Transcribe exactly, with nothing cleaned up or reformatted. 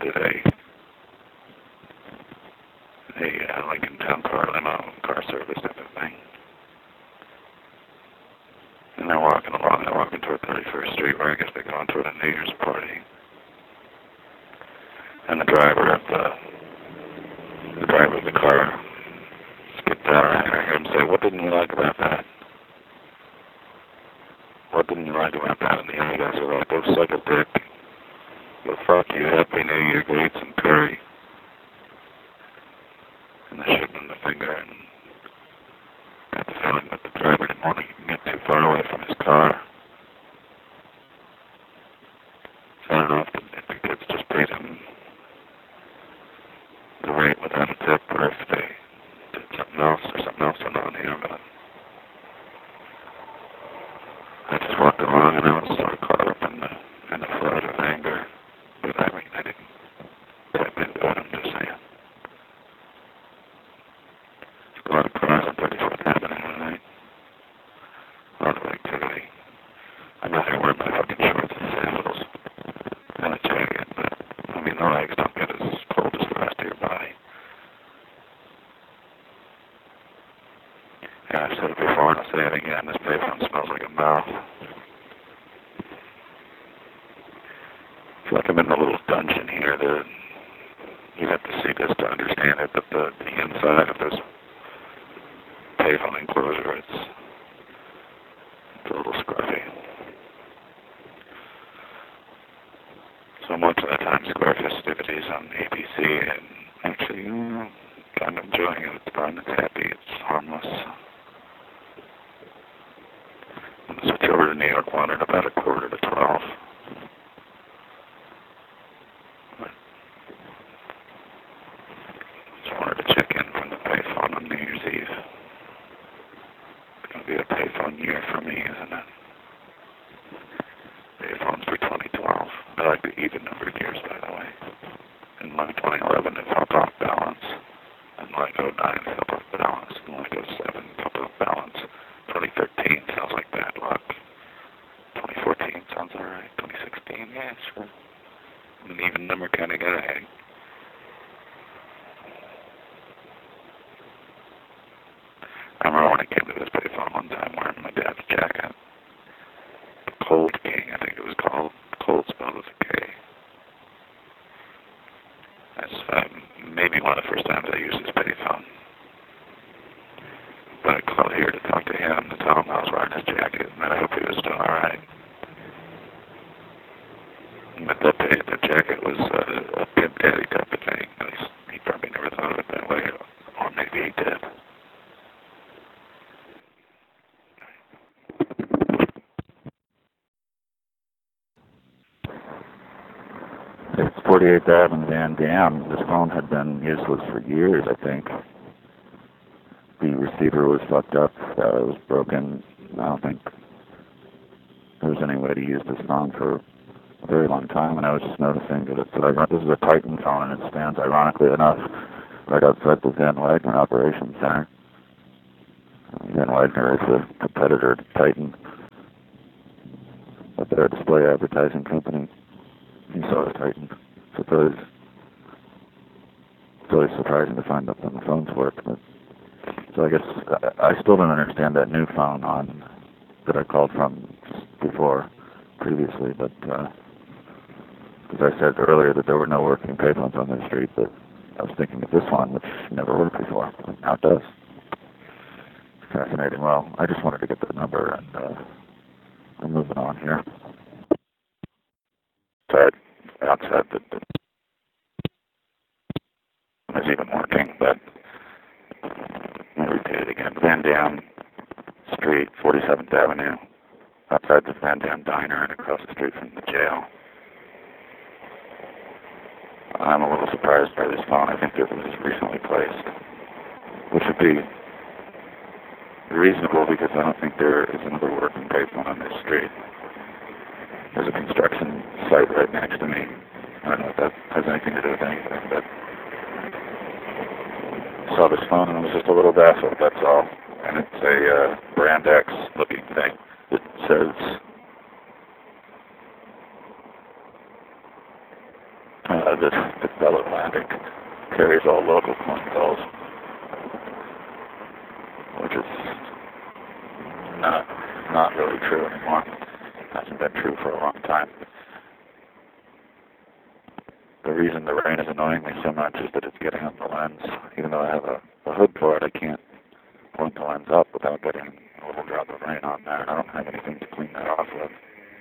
did a a uh, Lincoln Town Car limo car service type of thing. And they're walking along, they're walking toward thirty-first Street, where I guess they're going toward a New Year's party. And the driver of the, the driver of the car skipped out, and I heard him say, "What didn't you like about that? What didn't you like about that?" And the other guys are like, "Go suck a dick. Go fuck you. Happy New Year. Go eat some curry." And they shook him the finger, and I got the feeling that the driver didn't want to get too far away from his car. So I don't know if the, if the kids just paid him the rate without a tip, or if they did something else, or something else went on here, but I just walked along, and I was sort of caught up in the, in the flood of anger. But I mean, I didn't tap into it, I'm just saying. There's a lot of cars on thirty-fourth Avenue tonight. A lot of activity. I'm not wearing my fucking shorts and sandals and a jacket, but I mean, the legs don't get as cold as the rest of your body. Yeah, I've said it before, and I'll say it again. This payphone smells like a mouth. I feel like I'm in a little dungeon here. The, you have to see this to understand it, but the, the inside of this payphone enclosure, it's, it's a little scruffy. So much of the Times Square festivities on A B C, and actually, mm, I'm enjoying it. It's fun, it's happy, it's harmless. I'm going to switch over to New York one at about a quarter to twelve. Just wanted to check in from the payphone on New Year's Eve. It's going to be a payphone year for me, isn't it? Payphones for twenty twelve. I like the even numbered years, by the way. In like twenty eleven, it felt off balance. And like oh nine, it felt off balance. And like oh seven, it felt off balance. twenty thirteen sounds like bad luck. twenty fourteen sounds alright. twenty sixteen, yeah, sure. An even number kind of guy. I remember when I came to this payphone one time wearing my dad's jacket. The Cold King, I think it was called. Cold spelled with a K. That's uh, maybe one of the first times I used this payphone. But I called here to talk to him to tell him I was wearing his jacket and that I hope he was still alright. But that, pay, that jacket was uh, a Pimp Daddy type of thing. At least he probably never thought of it that way, or maybe he did. It's forty-eighth Avenue, Van Dam. This phone had been useless for years, I think. The receiver was fucked up. Uh, it was broken. I don't think there was any way to use this phone for a very long time, and I was just noticing that it's, that this is a Titan phone, and it stands, ironically enough, right outside the Van Wagner Operations Center. Uh, Van Wagner is a competitor to Titan, but they're a display advertising company. He saw a Titan. So it's always, it's always surprising to find out when the phones work. But, so I guess I, I still don't understand that new phone on that I called from before, previously, but uh, because I said earlier that there were no working payphones on the street, but I was thinking of this one, which never worked before. Now it does. Fascinating. Well, I just wanted to get the number, and uh, we're moving on here. Outside, outside the, the is even working, but let me repeat it again. Van Dam Street, forty-seventh Avenue, outside the Van Dam Diner and across the street from the jail. I'm a little surprised by this phone. I think it was recently placed, which would be reasonable because I don't think there is another working payphone on this street. There's a construction site right next to me. I don't know if that has anything to do with anything, but I saw this phone and I was just a little baffled, that's all. And it's a uh, Brand X looking thing. It says, uh, uh, this, this Bell Atlantic carries all local coin bells, which is not, not really true anymore. Hasn't been true for a long time. The reason the rain is annoying me so much is that it's getting on the lens. Even though I have a, a hood for it, I can't point the lens up without getting a little drop of rain on there. I don't have anything to clean that off with.